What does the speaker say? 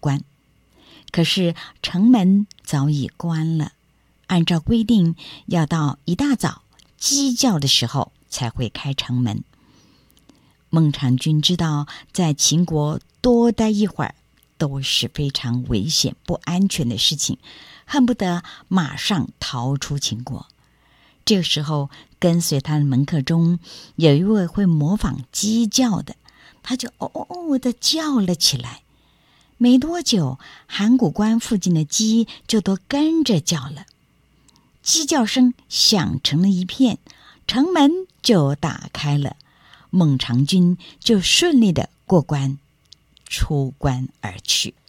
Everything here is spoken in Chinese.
关。可是城门早已关了，按照规定要到一大早鸡叫的时候才会开城门。孟尝君知道在秦国多待一会儿都是非常危险不安全的事情，恨不得马上逃出秦国。这个时候跟随他的门客中有一位会模仿鸡叫的，他就哦哦哦的叫了起来。没多久，函谷关附近的鸡就都跟着叫了，鸡叫声响成了一片，城门就打开了，孟尝君就顺利的过关，出关而去。